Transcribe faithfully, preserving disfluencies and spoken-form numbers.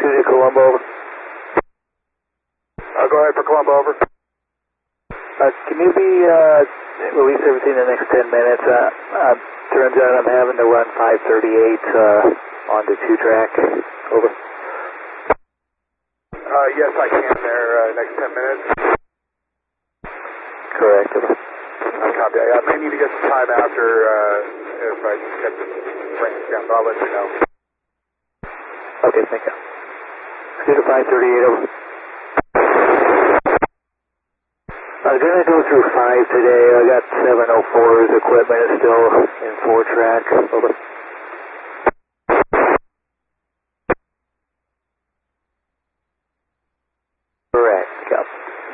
Excuse me, Colombo, over. Uh, go ahead for Colombo, over. Uh, can you be, uh, release everything in the next ten minutes? Uh, uh, turns out I'm having to run five thirty-eight, uh, onto two track. Over. Uh, yes, I can there, uh, next ten minutes. Correct, over. I copy. I may need to get some time after, uh, if I get the range down, but I'll let you know. Okay, thank you. Excuse me, five thirty-eight, over. I'm going to go through five today. I got seven oh four's equipment is still in four track. Over.